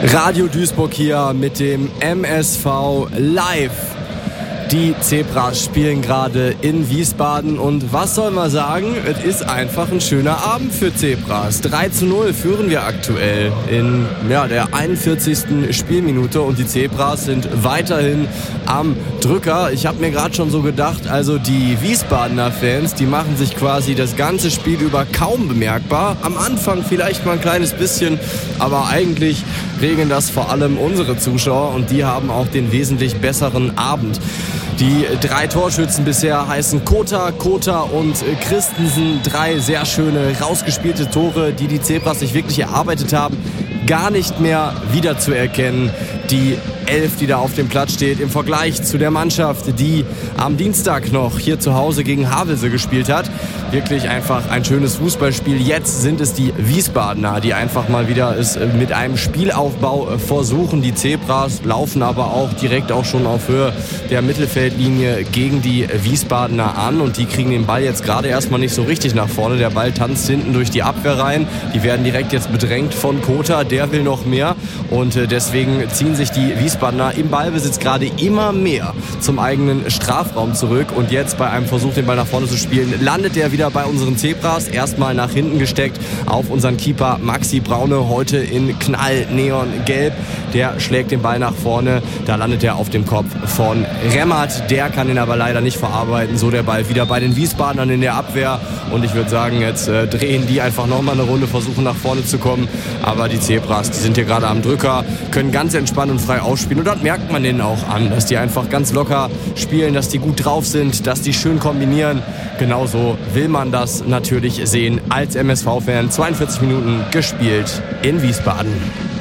Radio Duisburg hier mit dem MSV live. Die Zebras spielen gerade in Wiesbaden und was soll man sagen, es ist einfach ein schöner Abend für Zebras. 3:0 führen wir aktuell in der 41. Spielminute und die Zebras sind weiterhin am Drücker. Ich habe mir gerade schon so gedacht, also die Wiesbadener Fans, die machen sich quasi das ganze Spiel über kaum bemerkbar. Am Anfang vielleicht mal ein kleines bisschen, aber eigentlich regeln das vor allem unsere Zuschauer und die haben auch den wesentlich besseren Abend. Die 3 Torschützen bisher heißen Kota und Christensen. 3 sehr schöne, rausgespielte Tore, die die Zebras sich wirklich erarbeitet haben. Gar nicht mehr wiederzuerkennen. Die 11, die da auf dem Platz steht, im Vergleich zu der Mannschaft, die am Dienstag noch hier zu Hause gegen Havelse gespielt hat. Wirklich einfach ein schönes Fußballspiel. Jetzt sind es die Wiesbadener, die einfach mal wieder es mit einem Spielaufbau versuchen. Die Zebras laufen aber auch direkt auch schon auf Höhe der Mittelfeldlinie gegen die Wiesbadener an und die kriegen den Ball jetzt gerade erstmal nicht so richtig nach vorne. Der Ball tanzt hinten durch die Abwehr rein. Die werden direkt jetzt bedrängt von Kota, der will noch mehr und deswegen ziehen sich die Wiesbadener im Ballbesitz gerade immer mehr zum eigenen Strafraum zurück und jetzt bei einem Versuch, den Ball nach vorne zu spielen, landet er wieder bei unseren Zebras, erstmal nach hinten gesteckt auf unseren Keeper Maxi Braune, heute in Knall-Neon-Gelb. Der schlägt den Ball nach vorne, da landet er auf dem Kopf von Remmert, der kann ihn aber leider nicht verarbeiten, so der Ball wieder bei den Wiesbadenern in der Abwehr und ich würde sagen, jetzt drehen die einfach nochmal eine Runde, versuchen nach vorne zu kommen, aber die Zebras, die sind hier gerade am Drücker, können ganz entspannt und frei ausspielen und das merkt man denen auch an, dass die einfach ganz locker spielen, dass die gut drauf sind, dass die schön kombinieren. Genauso will man das natürlich sehen als MSV-Fan. 42 Minuten gespielt in Wiesbaden.